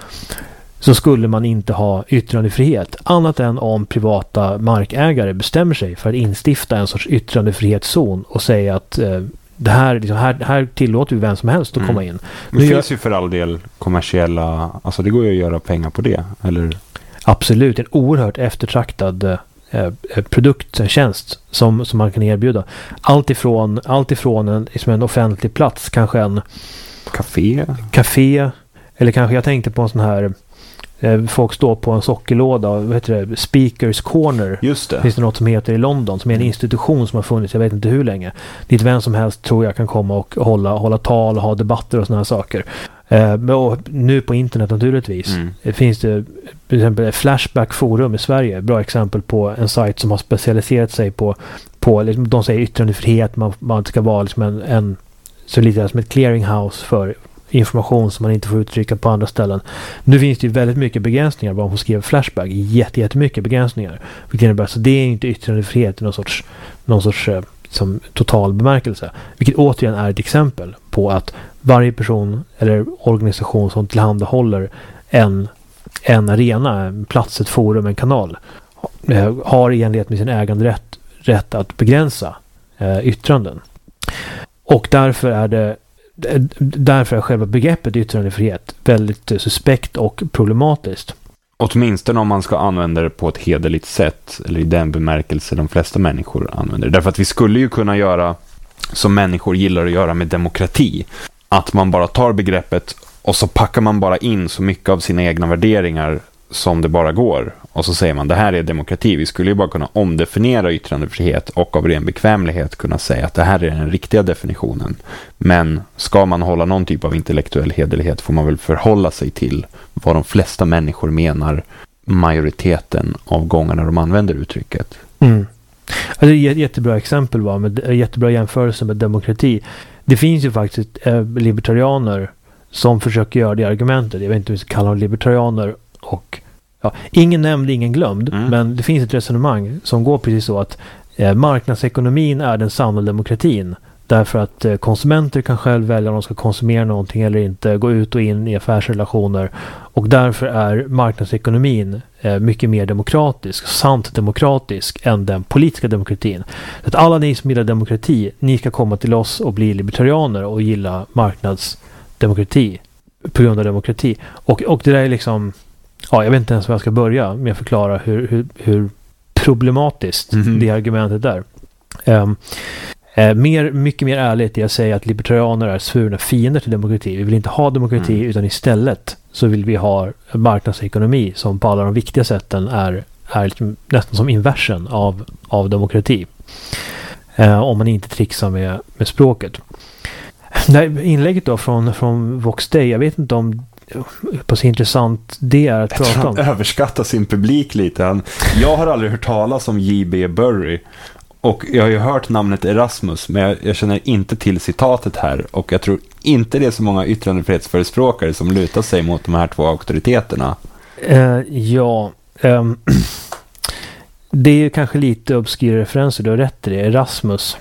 så skulle man inte ha yttrandefrihet annat än om privata markägare bestämmer sig för att instifta en sorts yttrandefrihetszon och säga att eh, det här, liksom, här, här tillåter vi vem som helst att mm. komma in. Det nu finns jag... ju för all del kommersiella, alltså det går ju att göra pengar på det, eller? Absolut, en oerhört eftertraktad eh, produkt, en tjänst som, som man kan erbjuda. Allt ifrån, allt ifrån en, liksom en offentlig plats, kanske en café. café, eller kanske jag tänkte på en sån här folk står på en sockerlåda, vad heter det, Speakers Corner. Just det. Finns det något som heter i London, som är en institution som har funnits, jag vet inte hur länge. Dit vem som helst tror jag kan komma och hålla, hålla tal och ha debatter och såna här saker. Eh, och nu på internet naturligtvis. Mm. Det finns det till exempel Flashback Forum i Sverige, bra exempel på en sajt som har specialiserat sig på, på liksom, de säger yttrandefrihet, man, man ska vara liksom en, en så lite som ett clearinghouse för information som man inte får uttrycka på andra ställen. Nu finns det ju väldigt mycket begränsningar bara hon skriver Flashback. Jätte, jättemycket begränsningar. Vilket innebär, så det är inte yttrandefrihet i någon sorts, någon sorts som total bemärkelse. Vilket återigen är ett exempel på att varje person eller organisation som tillhandahåller en, en arena, en plats, ett forum, en kanal har i enlighet med sin äganderätt rätt att begränsa eh, yttranden. Och därför är det Därför är själva begreppet yttrandefrihet väldigt suspekt och problematiskt. Åtminstone om man ska använda det på ett hederligt sätt, eller i den bemärkelse de flesta människor använder. Därför att vi skulle ju kunna göra som människor gillar att göra med demokrati. Att man bara tar begreppet och så packar man bara in så mycket av sina egna värderingar som det bara går. Och så säger man, det här är demokrati. Vi skulle ju bara kunna omdefiniera yttrandefrihet och av ren bekvämlighet kunna säga att det här är den riktiga definitionen. Men ska man hålla någon typ av intellektuell hederlighet får man väl förhålla sig till vad de flesta människor menar majoriteten av gångerna de använder uttrycket. Mm. Alltså, det är ett jättebra exempel, va? Med jättebra jämförelse med demokrati. Det finns ju faktiskt eh, libertarianer som försöker göra det argumentet. Jag vet inte hur vi ska kalla dem, libertarianer. Och ja, ingen nämnd, ingen glömd, mm. men det finns ett resonemang som går precis så att eh, marknadsekonomin är den sanna demokratin Därför att eh, konsumenter kan själv välja om de ska konsumera någonting eller inte, gå ut och in i affärsrelationer. Och därför är marknadsekonomin eh, mycket mer demokratisk, sant demokratisk än den politiska demokratin. Så att alla ni som gillar demokrati, ni ska komma till oss och bli libertarianer och gilla marknadsdemokrati på grund av demokrati. Och, och det där är liksom, ja, jag vet inte ens var jag ska börja med att förklara hur, hur, hur problematiskt mm-hmm. det argumentet är. Um, Eh, mer, mycket mer ärligt är att säga att libertarianer är svurna fiender till demokrati. Vi vill inte ha demokrati mm. utan istället så vill vi ha marknadsekonomi som på alla de viktiga sätten är, är liksom nästan som inversen av, av demokrati. Eh, om man inte trixar med, med språket. Det inlägget då från, från Vox Day, jag vet inte om hur så intressant det är att jag prata tror om. Han överskattar sin publik lite. Han, jag har aldrig hört talas om J B Bury. Och jag har ju hört namnet Erasmus, men jag, jag känner inte till citatet här. Och jag tror inte det är så många yttrandefrihetsförespråkare som lutar sig mot de här två auktoriteterna. Uh, ja, um, det är ju kanske lite obskyra referenser, du har rätt i det. Erasmus.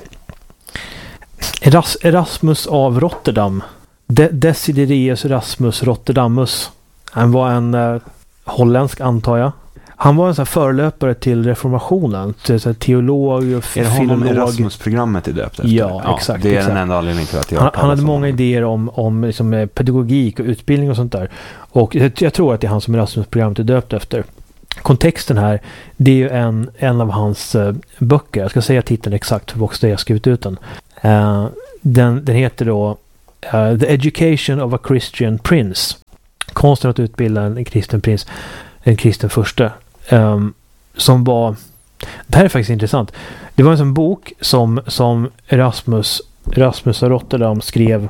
Eras, Erasmus av Rotterdam. De, Desiderius Erasmus Rotterdamus. Han var en uh, holländsk, antar jag. Han var en sån här förelöpare till reformationen, till så här teolog och filolog. Är det honom Erasmus-programmet är döpt efter? Ja, ja, exakt. Det är exakt. den enda anledningen till att jag Han, han hade många idéer om, om liksom pedagogik och utbildning och sånt där. Och jag, jag tror att det är han som Erasmus-programmet är döpt efter. Kontexten här, det är ju en, en av hans uh, böcker. Jag ska säga titeln exakt för Vox Day, jag har skrivit ut den. Uh, den. Den heter då uh, The Education of a Christian Prince. Konsten att utbilda en kristen prins, en kristen furste. Um, som var, det här är faktiskt intressant. Det var en sån bok som, som Erasmus Erasmus av Rotterdam skrev.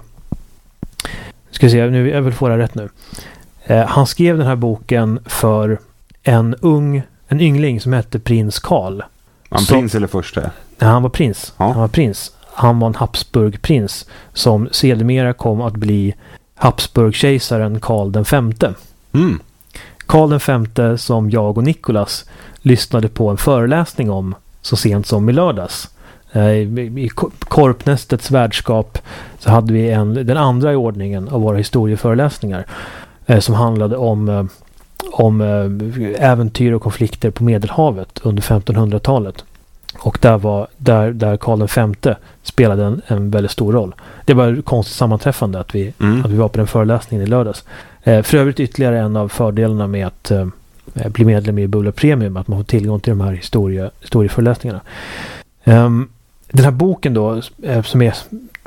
Ska se, nu jag vill få det rätt nu. Uh, han skrev den här boken för en ung en yngling som hette prins Karl. Han som, prins eller första? Nej, han var prins. Ja. Han var prins. Han var en Habsburgprins som sedermera kom att bli Habsburgkejsaren Karl den femte. Mm. Karl den femte som jag och Nicholas lyssnade på en föreläsning om så sent som i lördags. Eh, I Korpnästets värdskap så hade vi en, den andra i ordningen av våra historieföreläsningar eh, som handlade om, eh, om eh, äventyr och konflikter på Medelhavet under femtonhundratalet. Och där var där, där Karl den femte spelade en, en väldigt stor roll. Det var ett konstigt sammanträffande att vi, mm. att vi var på den föreläsningen i lördags. Eh, för övrigt ytterligare en av fördelarna med att eh, bli medlem i Bubbla Premium, att man får tillgång till de här historie, historieföreläsningarna. Um, den här boken då, eh, som är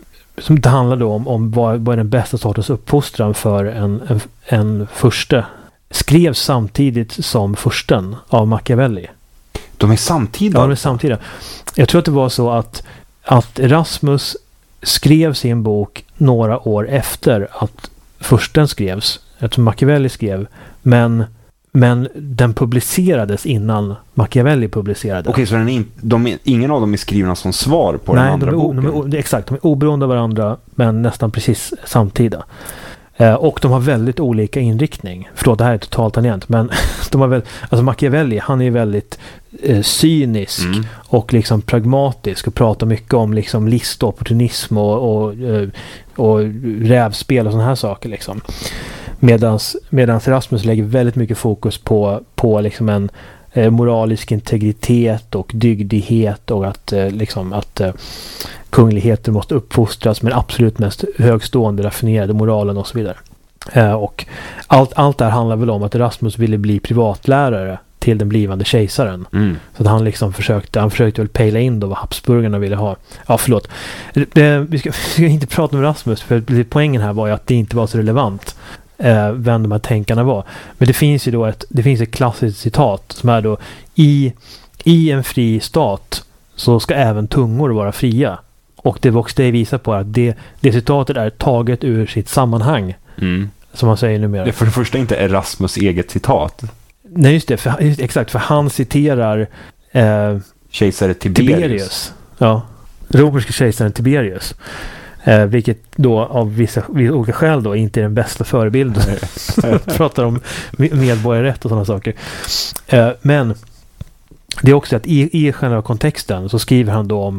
som det handlar då om, om vad, vad är den bästa sortens uppfostran för en, en, en furste, skrevs samtidigt som fursten av Machiavelli. De är samtida? Ja, de är samtida. Jag tror att det var så att, att Erasmus skrev sin bok några år efter att fursten skrevs, eftersom Machiavelli skrev, men, men den publicerades innan Machiavelli publicerade. Okej, så den är in, de är, ingen av dem är skrivna som svar på Nej, den andra de är, boken? De är, exakt, de är oberoende av varandra, men nästan precis samtida. Eh, och de har väldigt olika inriktning. Förlåt, det här är totalt tangent, men de har väl, alltså Machiavelli, han är väldigt eh, cynisk mm. och liksom pragmatisk och pratar mycket om liksom list och opportunism och, och, eh, och rävspel och såna här saker liksom. Medans, medans Erasmus lägger väldigt mycket fokus på, på liksom en eh, moralisk integritet och dygdighet och att eh, liksom att eh, kungligheter måste uppfostras med absolut mest högstående raffinerade moralen och så vidare. Eh, och allt, allt där handlar väl om att Erasmus ville bli privatlärare till den blivande kejsaren. Mm. Så att han liksom försökte, han försökte väl pejla in då vad Habsburgarna ville ha. Ja, förlåt. Det, vi, ska, vi ska inte prata om Erasmus, för poängen här var ju att det inte var så relevant eh, vem de här tänkarna var. Men det finns ju då ett, det finns ett klassiskt citat som är då i, i en fri stat så ska även tungor vara fria. Och det Vox Day visar på är att det, det citatet är taget ur sitt sammanhang. Mm. Som man säger numera. Det är för det första inte Erasmus eget citat. Nej, just det. För, just, exakt, för han citerar eh, kejsare Tiberius. Tiberius. Ja, romerska kejsaren Tiberius. Eh, vilket då av vissa, vissa olika skäl då inte är den bästa förebilden. Pratar om medborgarrätt och sådana saker. Eh, men det är också att i, i själva kontexten så skriver han då om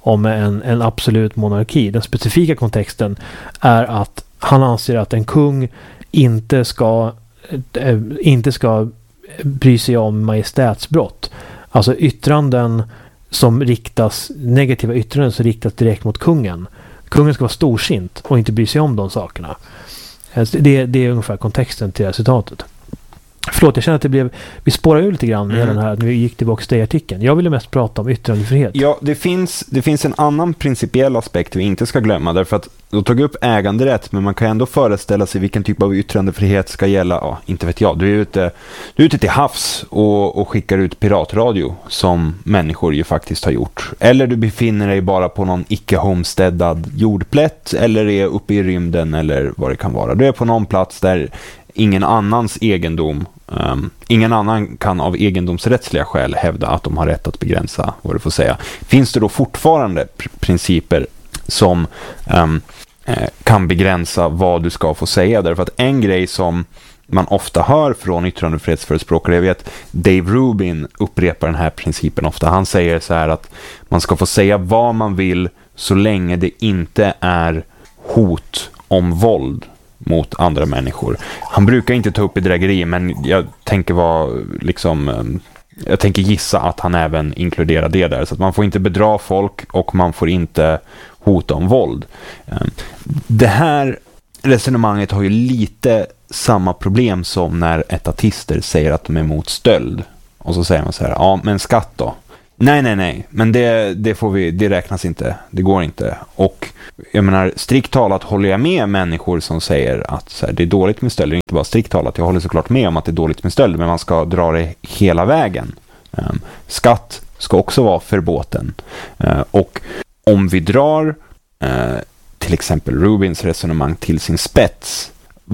om en, en absolut monarki. Den specifika kontexten är att han anser att en kung inte ska äh, inte ska bry sig om majestätsbrott. Alltså yttranden som riktas, negativa yttranden som riktas direkt mot kungen. Kungen ska vara storsint och inte bry sig om de sakerna. Det, det är ungefär kontexten till det här citatet. Förlåt, jag känner att det blev... Vi spårade ju lite grann med mm. den här, när vi gick tillbaka till artikeln. Jag ville mest prata om yttrandefrihet. Ja, det finns, det finns en annan principiell aspekt vi inte ska glömma. Därför att du tog upp äganderätt, men man kan ändå föreställa sig vilken typ av yttrandefrihet ska gälla. Ja, inte vet jag. Du är ute, du är ute till havs och, och skickar ut piratradio som människor ju faktiskt har gjort. Eller du befinner dig bara på någon icke-homesteadad jordplätt eller är uppe i rymden eller vad det kan vara. Du är på någon plats där ingen annans egendom, um, ingen annan kan av egendomsrättsliga skäl hävda att de har rätt att begränsa vad du får säga. Finns det då fortfarande pr- principer som um, eh, kan begränsa vad du ska få säga? Därför att en grej som man ofta hör från yttrandefrihetsförespråkare, jag vet Dave Rubin upprepar den här principen ofta. Han säger så här att man ska få säga vad man vill så länge det inte är hot om våld mot andra människor. Han brukar inte ta upp bedrägeri, men jag tänker vara liksom jag tänker gissa att han även inkluderar det där, så att man får inte bedra folk och man får inte hota om våld. Det här resonemanget har ju lite samma problem som när etatister säger att de är emot stöld, och så säger man så här: ja, men skatt då? Nej, nej, nej. Men det, det får vi, det räknas inte. Det går inte. Och jag menar, strikt talat håller jag med människor som säger att så här, det är dåligt med stöld. Inte bara strikt talat. Jag håller såklart med om att det är dåligt med stöld, men man ska dra det hela vägen. Um, skatt ska också vara förbåten. Uh, och om vi drar uh, till exempel Rubins resonemang till sin spets,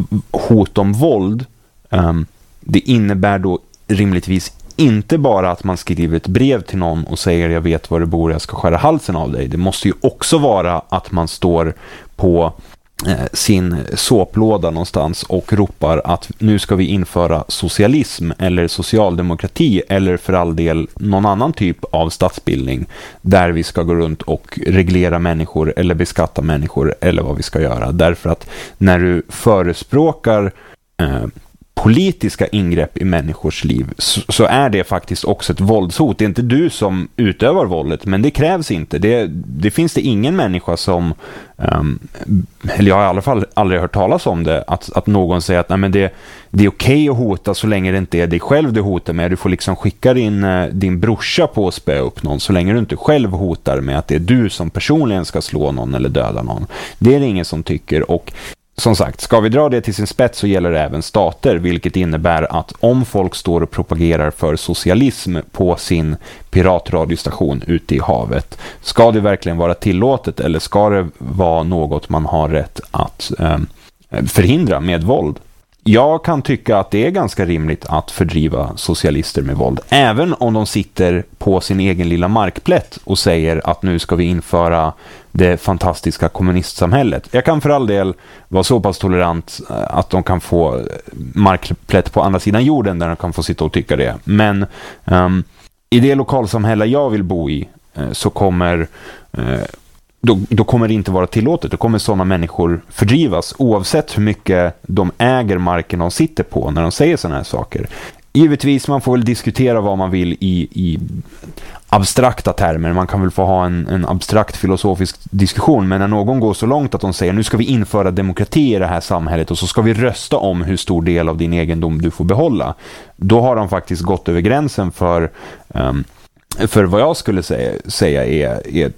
hot om våld, um, det innebär då rimligtvis inte bara att man skriver ett brev till någon och säger jag vet var du bor, jag ska skära halsen av dig. Det måste ju också vara att man står på eh, sin såplåda någonstans och ropar att nu ska vi införa socialism eller socialdemokrati eller för all del någon annan typ av statsbildning där vi ska gå runt och reglera människor eller beskatta människor eller vad vi ska göra. Därför att när du förespråkar eh, politiska ingrepp i människors liv så, så är det faktiskt också ett våldshot. Det är inte du som utövar våldet, men det krävs inte. Det, det finns det ingen människa som um, eller jag har i alla fall aldrig hört talas om det, att, att någon säger att nej, men det, det är okej att hota så länge det inte är dig själv du hotar med. Du får liksom skicka din, din brorsa på att spä upp någon så länge du inte själv hotar med att det är du som personligen ska slå någon eller döda någon. Det är det ingen som tycker. Och som sagt, ska vi dra det till sin spets så gäller det även stater, vilket innebär att om folk står och propagerar för socialism på sin piratradiostation ute i havet, ska det verkligen vara tillåtet eller ska det vara något man har rätt att eh, förhindra med våld? Jag kan tycka att det är ganska rimligt att fördriva socialister med våld, även om de sitter på sin egen lilla markplätt och säger att nu ska vi införa det fantastiska kommunistsamhället. Jag kan för all del vara så pass tolerant att de kan få markplätt på andra sidan jorden där de kan få sitta och tycka det. Men um, i det lokalsamhälle jag vill bo i uh, så kommer uh, Då, då kommer det inte vara tillåtet. Då kommer sådana människor fördrivas oavsett hur mycket de äger marken de sitter på när de säger sådana här saker. Givetvis, man får väl diskutera vad man vill i, i abstrakta termer. Man kan väl få ha en, en abstrakt filosofisk diskussion, men när någon går så långt att de säger nu ska vi införa demokrati i det här samhället och så ska vi rösta om hur stor del av din egendom du får behålla, då har de faktiskt gått över gränsen för, um, för vad jag skulle säga, säga är, är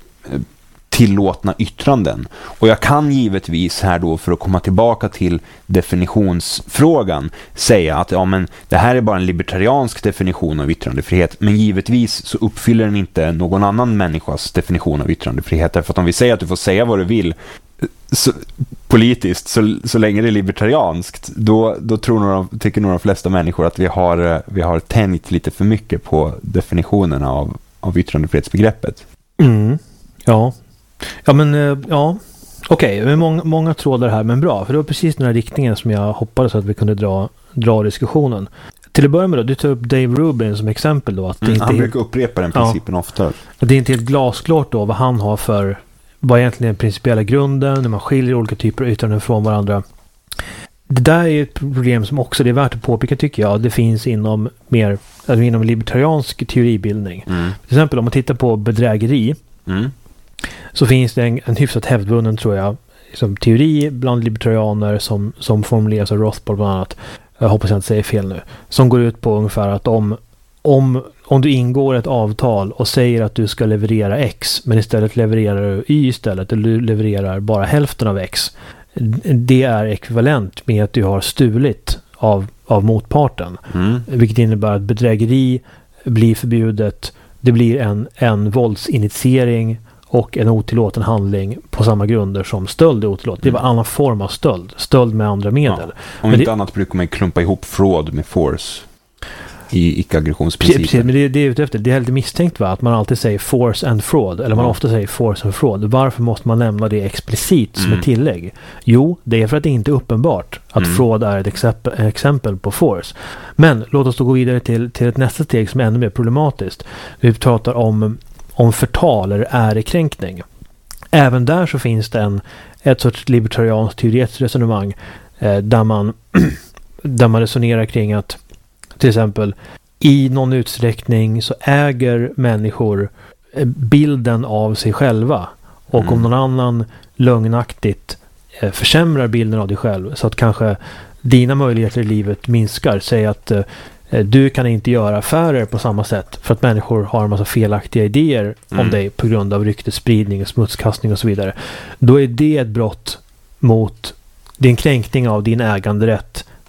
tillåtna yttranden. Och jag kan givetvis här då, för att komma tillbaka till definitionsfrågan, säga att ja, men det här är bara en libertariansk definition av yttrandefrihet, men givetvis så uppfyller den inte någon annan människas definition av yttrandefrihet, därför att om vi säger att du får säga vad du vill så, politiskt, så, så länge det är libertarianskt, då, då tror några, tycker nog de flesta människor att vi har, vi har tänjt lite för mycket på definitionerna av, av yttrandefrihetsbegreppet. Mm. Ja. Ja, men ja, okej, okay. många, många trådar här, men bra, för det var precis den här riktningen som jag hoppades att vi kunde dra, dra diskussionen. Till att börja med då, du tar upp Dave Rubin som exempel då. Att det mm, inte han är, brukar upprepa den principen ja. ofta. Att det är inte helt glasklart då vad han har för, vad egentligen är den principiella grunden när man skiljer olika typer av yttranden från varandra. Det där är ett problem som också det är värt att påpeka tycker jag. Det finns inom mer, alltså inom libertariansk teoribildning. Mm. Till exempel om man tittar på bedrägeri mm. så finns det en, en hyfsat hävdvunnen tror jag som teori bland libertarianer som, som formuleras av Rothbard bland annat. Jag hoppas jag inte säger fel nu. Som går ut på ungefär att om, om, om du ingår ett avtal och säger att du ska leverera X men istället levererar du Y istället eller du levererar bara hälften av X. Det är ekvivalent med att du har stulit av, av motparten. Mm. Vilket innebär att bedrägeri blir förbjudet. Det blir en, en våldsinitiering och en otillåten handling på samma grunder som stöld är otillåten. Det var en annan form av stöld. Stöld med andra medel. Ja. Om men inte det, annat brukar man klumpa ihop fraud med force i icke-aggressionsprincipen. Precis, men det, det är ute efter. Det är lite misstänkt va? Att man alltid säger force and fraud. Eller man ja. ofta säger force and fraud. Varför måste man nämna det explicit som mm. ett tillägg? Jo, det är för att det inte är uppenbart att mm. fraud är ett exempel, exempel på force. Men låt oss då gå vidare till, till ett nästa steg som är ännu mer problematiskt. Vi pratar om om förtal eller ärekränkning. Även där så finns det en, ett sorts libertarianskt teoretiskt resonemang eh, där, man, där man resonerar kring att till exempel i någon utsträckning så äger människor bilden av sig själva och mm. om någon annan lögnaktigt eh, försämrar bilden av dig själv så att kanske dina möjligheter i livet minskar. Säg att eh, du kan inte göra affärer på samma sätt för att människor har en massa felaktiga idéer om mm. dig på grund av ryktesspridning, smutskastning och så vidare. Då är det ett brott mot din kränkning av din äganderätt